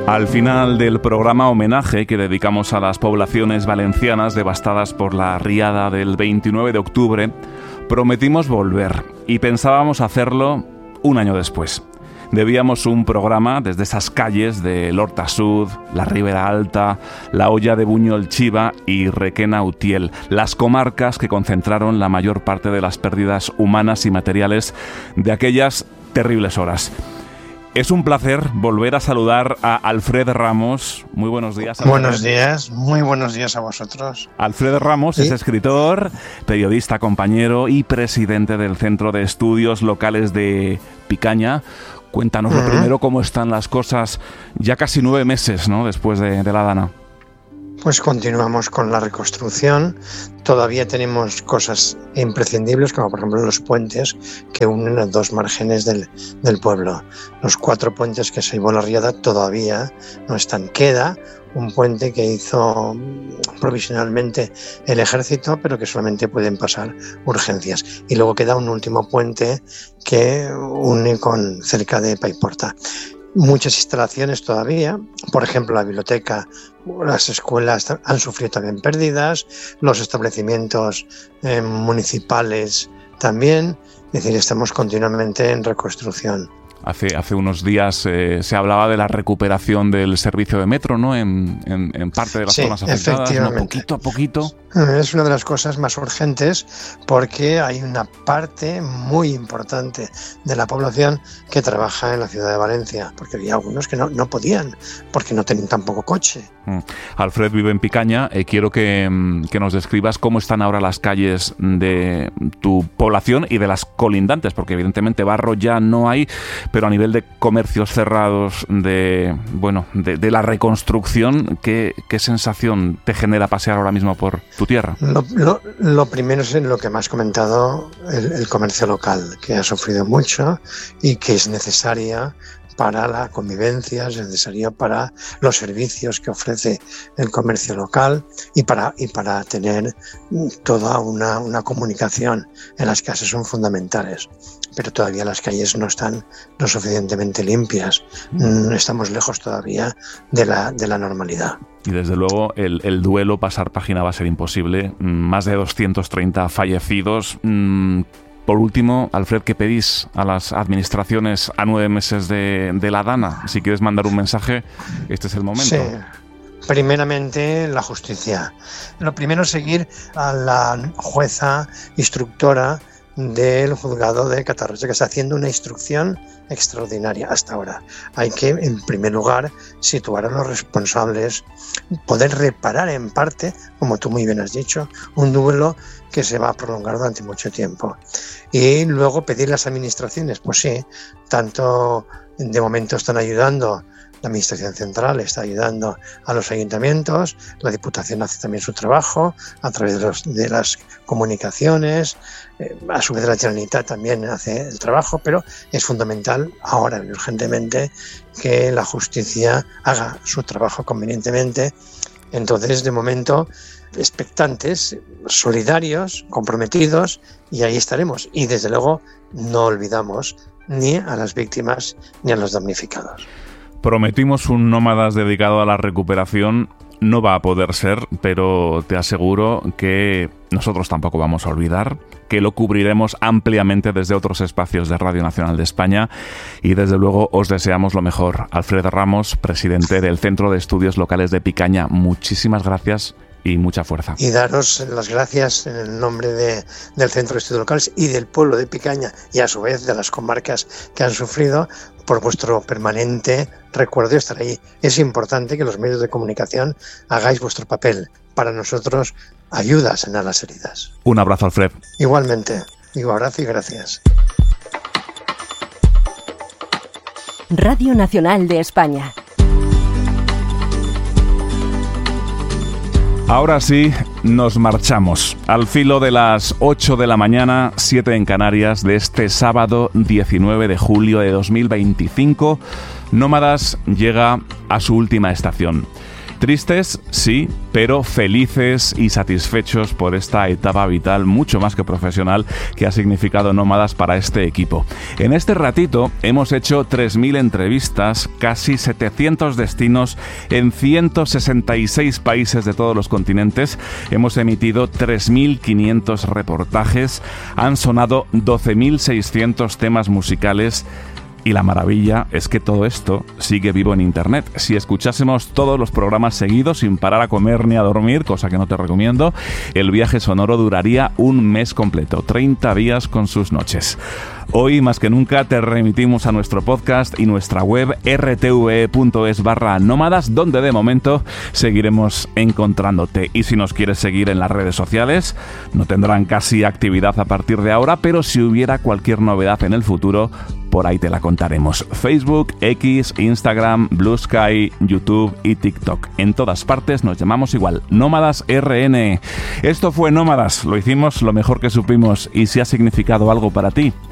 Al final del programa homenaje que dedicamos a las poblaciones valencianas devastadas por la riada del 29 de octubre, prometimos volver y pensábamos hacerlo un año después. Debíamos un programa desde esas calles de l'Horta Sud, la Ribera Alta, la Hoya de Buñol-Chiva y Requena-Utiel, las comarcas que concentraron la mayor parte de las pérdidas humanas y materiales de aquellas terribles horas. Es un placer volver a saludar a Alfred Ramos. Muy buenos días. Alfred. Buenos días, muy buenos días a vosotros. Alfred Ramos ¿sí? Es escritor, periodista, compañero y presidente del Centro de Estudios Locales de Picaña. Cuéntanos lo primero, cómo están las cosas ya casi 9 meses, ¿no?, después de la Dana. Pues continuamos con la reconstrucción. Todavía tenemos cosas imprescindibles, como por ejemplo los puentes que unen los dos márgenes del pueblo. Los 4 puentes que se llevó la riada todavía no están. Queda un puente que hizo provisionalmente el ejército, pero que solamente pueden pasar urgencias. Y luego queda un último puente que une con cerca de Paiporta. Muchas instalaciones todavía, por ejemplo la biblioteca, las escuelas han sufrido también pérdidas, los establecimientos municipales también, es decir, estamos continuamente en reconstrucción. Hace unos días se hablaba de la recuperación del servicio de metro, ¿no?, en parte de las zonas afectadas, ¿no?, poquito a poquito. Es una de las cosas más urgentes porque hay una parte muy importante de la población que trabaja en la ciudad de Valencia, porque había algunos que no podían, porque no tenían tampoco coche. Alfred vive en Picaña. Quiero que nos describas cómo están ahora las calles de tu población y de las colindantes, porque evidentemente barro ya no hay, pero a nivel de comercios cerrados, de la reconstrucción, ¿qué sensación te genera pasear ahora mismo por tu tierra? Lo primero es en lo que me has comentado, el comercio local, que ha sufrido mucho y que es necesaria para la convivencia, es necesario para los servicios que ofrece el comercio local y para tener toda una comunicación en las casas son fundamentales. Pero todavía las calles no están lo suficientemente limpias. Estamos lejos todavía de la normalidad. Y desde luego el duelo, pasar página, va a ser imposible. Más de 230 fallecidos. Por último, Alfred, ¿qué pedís a las administraciones a 9 meses de la Dana? Si quieres mandar un mensaje, este es el momento. Sí. Primeramente, la justicia. Lo primero es seguir a la jueza instructora del juzgado de Catarroja, que está haciendo una instrucción extraordinaria hasta ahora. Hay que, en primer lugar, situar a los responsables, poder reparar en parte, como tú muy bien has dicho, un duelo que se va a prolongar durante mucho tiempo. Y luego pedir a las administraciones, pues sí, tanto de momento están ayudando. La Administración Central está ayudando a los ayuntamientos, la Diputación hace también su trabajo a través de las comunicaciones, a su vez la Generalitat también hace el trabajo, pero es fundamental ahora y urgentemente que la justicia haga su trabajo convenientemente. Entonces, de momento, expectantes, solidarios, comprometidos, y ahí estaremos. Y desde luego no olvidamos ni a las víctimas ni a los damnificados. Prometimos un Nómadas dedicado a la recuperación. No va a poder ser, pero te aseguro que nosotros tampoco vamos a olvidar, que lo cubriremos ampliamente desde otros espacios de Radio Nacional de España y desde luego os deseamos lo mejor. Alfred Ramos, presidente del Centro de Estudios Locales de Picaña, muchísimas gracias y mucha fuerza. Y daros las gracias en el nombre del Centro de Estudios Locales y del pueblo de Picaña y a su vez de las comarcas que han sufrido por vuestro permanente recuerdo de estar ahí. Es importante que los medios de comunicación hagáis vuestro papel. Para nosotros ayuda a sanar las heridas. Un abrazo, Alfred. Igualmente. Un abrazo y gracias. Radio Nacional de España. Ahora sí, nos marchamos. Al filo de las 8 de la mañana, 7 en Canarias, de este sábado 19 de julio de 2025, Nómadas llega a su última estación. Tristes, sí, pero felices y satisfechos por esta etapa vital mucho más que profesional que ha significado Nómadas para este equipo. En este ratito hemos hecho 3.000 entrevistas, casi 700 destinos en 166 países de todos los continentes. Hemos emitido 3.500 reportajes, han sonado 12.600 temas musicales. Y la maravilla es que todo esto sigue vivo en Internet. Si escuchásemos todos los programas seguidos sin parar a comer ni a dormir, cosa que no te recomiendo, el viaje sonoro duraría un mes completo, 30 días con sus noches. Hoy, más que nunca, te remitimos a nuestro podcast y nuestra web rtve.es/nómadas, donde de momento seguiremos encontrándote. Y si nos quieres seguir en las redes sociales, no tendrán casi actividad a partir de ahora, pero si hubiera cualquier novedad en el futuro, por ahí te la contaremos. Facebook, X, Instagram, Blue Sky, YouTube y TikTok. En todas partes nos llamamos igual, Nómadas RN. Esto fue Nómadas, lo hicimos lo mejor que supimos, y si ha significado algo para ti,